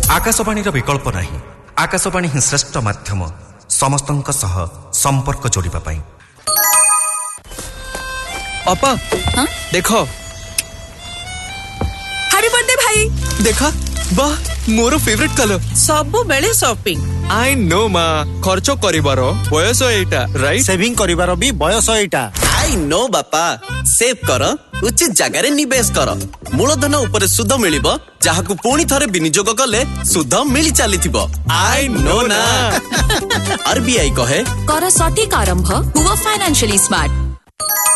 आकाशवाणी विकल्प नहीं। आकाशवाणी ही श्रेष्ठ माध्यम समस्तंक सह संपर्क जोड़िबा पाई। अपा देखो हैप्पी बर्थडे भाई। देखा वाह मोर फेवरेट कलर। सबु बेले शॉपिंग। आई नो मा खर्च करिवारो बयस एटा राइट। सेविंग करिवारो भी बयस एटा। आई नो बापा सेव कर उचित जगह रे निवेश कर मूलधन ऊपर सुध मिलिबो जहाकू पुणी थरे विनियोग कले सुध मिली चलीथिबो। आई नो ना आरबीआई कहे कर सटीक आरंभ हुआ फाइनेंशियली स्मार्ट।